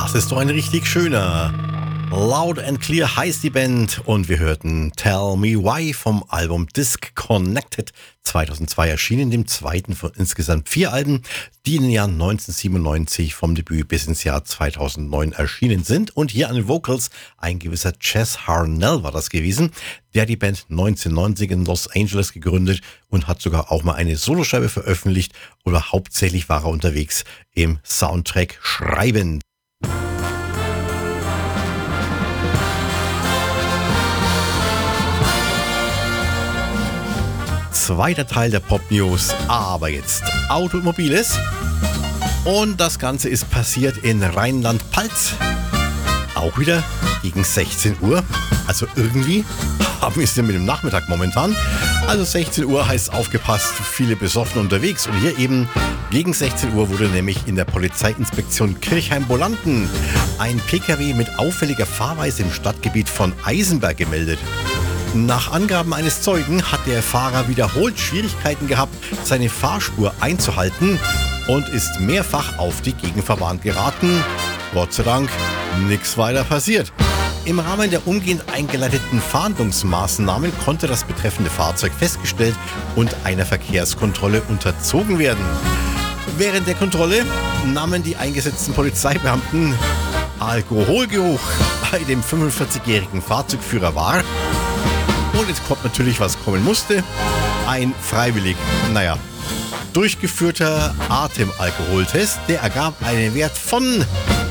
Das ist doch ein richtig schöner. Loud and Clear heißt die Band und wir hörten Tell Me Why vom Album Disconnected 2002 erschienen, dem zweiten von insgesamt 4 Alben, die in den Jahren 1997 vom Debüt bis ins Jahr 2009 erschienen sind. Und hier an den Vocals ein gewisser Chess Harnell war das gewesen, der die Band 1990 in Los Angeles gegründet und hat sogar auch mal eine Soloscheibe veröffentlicht, oder hauptsächlich war er unterwegs im Soundtrack schreiben. Zweiter Teil der Pop News, aber jetzt Automobiles. Und das Ganze ist passiert in Rheinland-Pfalz. Auch wieder gegen 16 Uhr. Also irgendwie haben wir es ja mit dem Nachmittag momentan. Also 16 Uhr heißt aufgepasst, viele besoffen unterwegs. Und hier eben gegen 16 Uhr wurde nämlich in der Polizeiinspektion Kirchheim-Bolanden ein PKW mit auffälliger Fahrweise im Stadtgebiet von Eisenberg gemeldet. Nach Angaben eines Zeugen hat der Fahrer wiederholt Schwierigkeiten gehabt, seine Fahrspur einzuhalten und ist mehrfach auf die Gegenfahrbahn geraten. Gott sei Dank nichts weiter passiert. Im Rahmen der umgehend eingeleiteten Fahndungsmaßnahmen konnte das betreffende Fahrzeug festgestellt und einer Verkehrskontrolle unterzogen werden. Während der Kontrolle nahmen die eingesetzten Polizeibeamten Alkoholgeruch bei dem 45-jährigen Fahrzeugführer wahr. Und jetzt kommt natürlich, was kommen musste. Ein freiwillig, durchgeführter Atemalkoholtest, der ergab einen Wert von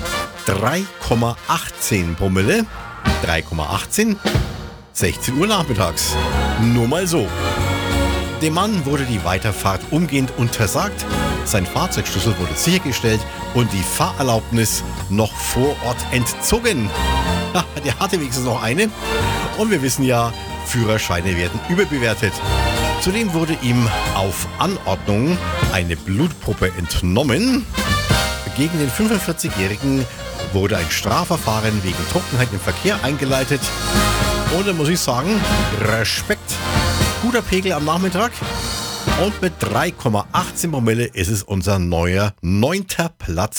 3,18 Promille. 3,18, 16 Uhr nachmittags. Nur mal so. Dem Mann wurde die Weiterfahrt umgehend untersagt. Sein Fahrzeugschlüssel wurde sichergestellt und die Fahrerlaubnis noch vor Ort entzogen. Der hatte wenigstens noch eine. Und wir wissen ja, Führerscheine werden überbewertet. Zudem wurde ihm auf Anordnung eine Blutprobe entnommen. Gegen den 45-Jährigen wurde ein Strafverfahren wegen Trunkenheit im Verkehr eingeleitet. Und da muss ich sagen, Respekt. Guter Pegel am Nachmittag. Und mit 3,18 Promille ist es unser neuer 9. Platz